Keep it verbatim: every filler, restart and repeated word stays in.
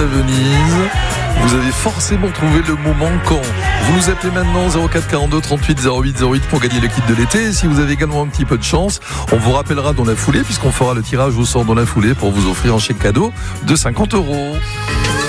à Venise. Vous avez forcément trouvé le mot manquant. Vous nous appelez maintenant zéro quatre quarante-deux trente-huit zéro huit zéro huit pour gagner le kit de l'été. Et si vous avez également un petit peu de chance, on vous rappellera dans la foulée, puisqu'on fera le tirage au sort dans la foulée pour vous offrir un chèque cadeau de cinquante euros.